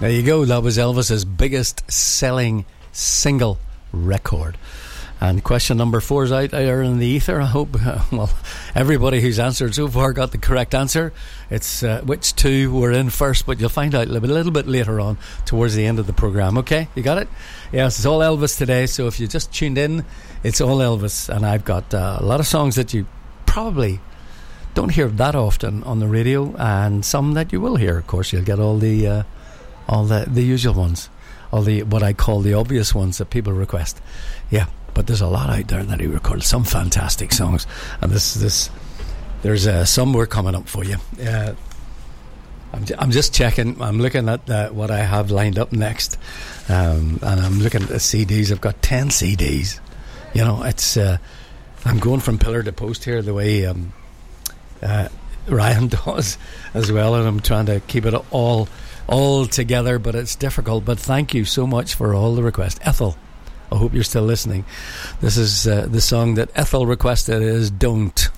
There you go. That was Elvis's biggest selling single record. And question number 4 is out there in the ether. I hope, everybody who's answered so far got the correct answer. It's which two were in first, but you'll find out a little bit later on towards the end of the programme. Okay, you got it? Yes, it's all Elvis today, so if you just tuned in, it's all Elvis. And I've got a lot of songs that you probably don't hear that often on the radio, and some that you will hear. Of course, you'll get all the usual ones, all the what I call the obvious ones that people request. Yeah. But there's a lot out there that he recorded, some fantastic songs, and there's some more coming up for you. I'm just checking. I'm looking at what I have lined up next, and I'm looking at the CDs. I've got 10 CDs. You know, it's I'm going from pillar to post here the way Ryan does as well, and I'm trying to keep it all together, but it's difficult. But thank you so much for all the requests, Ethel. I hope you're still listening. This is the song that Ethel requested is Don't.